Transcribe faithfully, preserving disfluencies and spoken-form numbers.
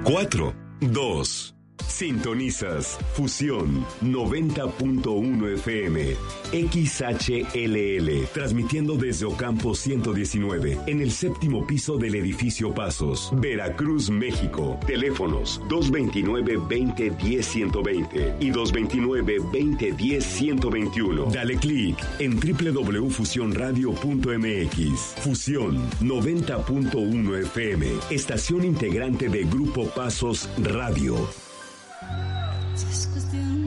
cuatro, dos. Sintonizas Fusión noventa punto uno F M, X H L L, transmitiendo desde Ocampo ciento diecinueve, en el séptimo piso del edificio Pasos, Veracruz, México. Teléfonos dos veintinueve, veinte, diez, ciento veinte y dos veintinueve, veinte, diez, ciento veintiuno. Dale clic en doble u doble u doble u punto fusión radio punto m x. Fusión noventa punto uno F M, estación integrante de Grupo Pasos Radio. Es cuestión